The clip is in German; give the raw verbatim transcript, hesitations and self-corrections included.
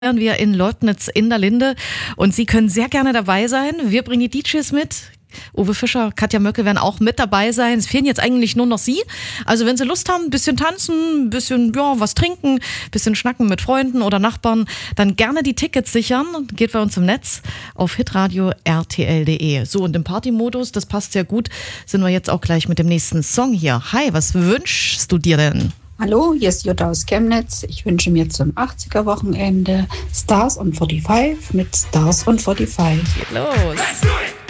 wir in Leubnitz in der Linde und Sie können sehr gerne dabei sein. Wir bringen die D Js mit. Uwe Fischer, Katja Möcke werden auch mit dabei sein. Es fehlen jetzt eigentlich nur noch Sie. Also wenn Sie Lust haben, ein bisschen tanzen, ein bisschen ja, was trinken, ein bisschen schnacken mit Freunden oder Nachbarn, dann gerne die Tickets sichern. Geht bei uns im Netz auf hitradio punkt r t l punkt d e. So, und im Partymodus, das passt sehr gut, sind wir jetzt auch gleich mit dem nächsten Song hier. Hi, was wünschst du dir denn? Hallo, hier ist Jutta aus Chemnitz. Ich wünsche mir zum achtziger-Wochenende Stars on fünfundvierzig mit Stars on fünfundvierzig. Geht los.